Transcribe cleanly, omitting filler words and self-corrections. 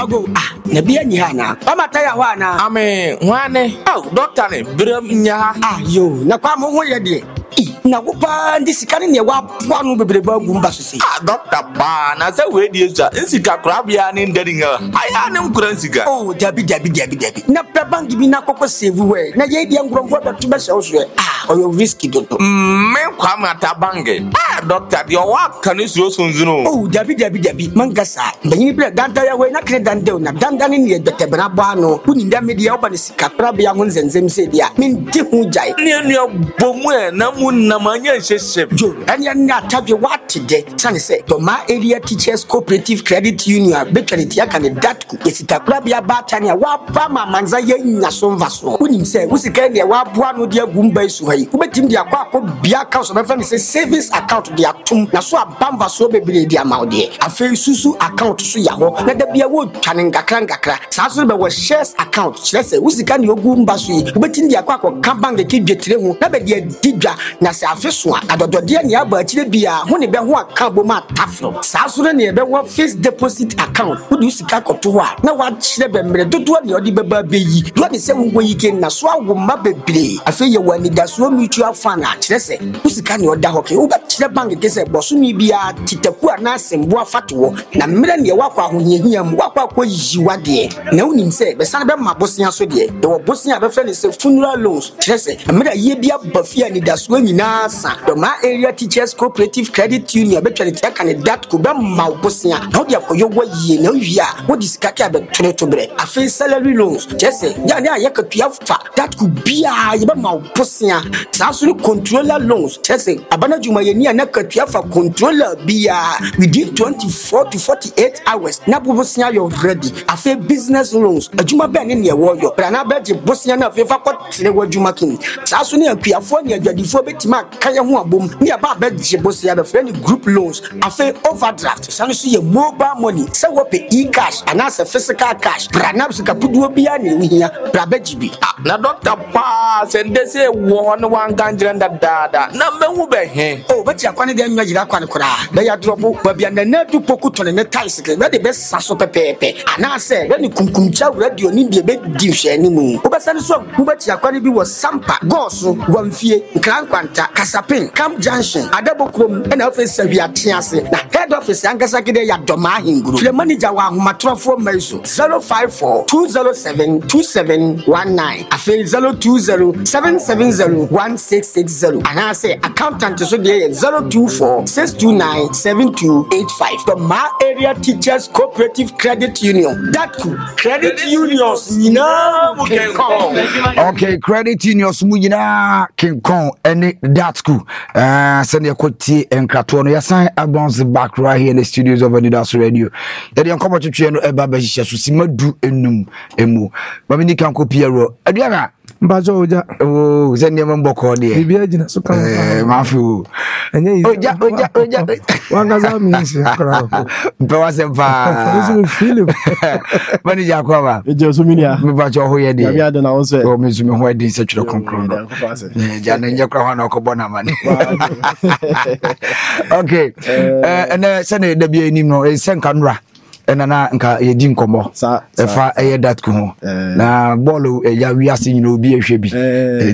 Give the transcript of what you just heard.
go na bia ni ha na o mata ya wa na ame hwane doctor ne biram nya ha yo na kwa mo ho ye de na wo pa ndi sika ne wa poa no bebrebe agu mba so se doctor ba na say we die za nsika kra bia ne ndari nga aya ne nkura nsika dabi na pe bank bi na kokko save we na ye dia ngromfo da to be se wo so oyo risky dodo me kwa mata bange doctor di wa kan su so nzuno dabi mangasa banyi bi danda ya we na kre danda na danda ne ne bete bra bo ano uni nda media oba ne sika kra bia ho nzenzem se dia men di hu jai ne bomu na mu na manya hyehyem jo anya na tabi what de sane se Doma Area Teachers Cooperative Credit Union between tia kan dat ku esika kra bia ba tania wa ba manza ye nya so mvaso uni se usika ne wa bo ano dia gumba isu hayi ubetim dia kwa bia ka so be fa ne se savings account dia tum na so abamba so bebre dia maudie afi susu account so ya ho na da bia wo twane ngakra saa so be wo shares account chese usika ne ogumba so yi ubetim dia kwa ka bank ke dwetire hu na be dia didwa na se afi so adodode ne aba akire bia ho ne be ho aka bo ma tafro saa so ne be wo fixed deposit account wo usika koto ho na wa chire be mre dodo ne odi beba beyi do ne se wo yi ke na so awo ma bebre afi ye wani da so mutual fund a chese usika ne oda ho ke wo ba chire bank ke se boso mi bia titaku ana sembo afato na mre ne wakwa ahohiahia mu wakwa yiwa de na unim se be san be ma bosia so de wo bosia be fe ne se funeral loans chese mre ye bia bafia ni da so nyina sa Doma Area Teachers Cooperative Credit Union between tia kan dat ko be ma bosia na wo de akoyo wo yie na wi a wo disika ka be tone to bre afi salary loans chese ya ne ayeka tua fa dat ko bia ye be ma bosia sa so controller loans chese abana juma ye ni anaka tua fa controller bia within 24 to 48 hours na bosia you ready afi business loans ajuma be ne ne wo yo pra na be je bosia na afi fa ko tire wo juma kin sa so ne akuafo ne adwadifo betima kan ye ho abom ne aba be je bosia be friend group loans afi overdraft sa so ye mobile money se wo pe e-cash ana se physical cash pra na so kapuduo bia ne hia pra be jibi na doctor pa sende se wo no wan ganjira dada na mehu be he be ti akwane de anwa jira akwane kora be ya drop ba bia na du poku to ne tricycle be de be saso pepepe ana se be ni kunkumcha radio ni de be di hwe ni mu wo be sane so wo be ti akwane bi wo sampa goso wamfie nkrankwanta kasapin camp junction adabokrom na office wi atiase na head office angasa kede ya Doma Hinguru the manager wa ahomatrofo maiso 054-207-2719 afi 020-770-1660 ana se accountant so de 024-629-7285 Doma Area Teachers Cooperative Credit Union datku credit unions nyina okay credit unions mu nyina kenkon ene datku send your kwoti enkrato no yasan bounce back right here in the studios of Adidas Radio yede enkomo twetwe no eba ba hihye so simadu enum emu mami ni kan ko piero aduara mbazo oja zenne mboko de bibia gina so kan mafu enye oja wangaza minsi akra mpewa sempa eso film mani jakwa eje so minia mbacho ho ye de ya bia de na wonse o mizumi ho de se twere konkron ja na nyekwa ho na okobona mane okay and sene da bia enim no senka nra enana nka yedi nkomo efa eye dat ku ho na ball ya wiase nyina obi ehwe bi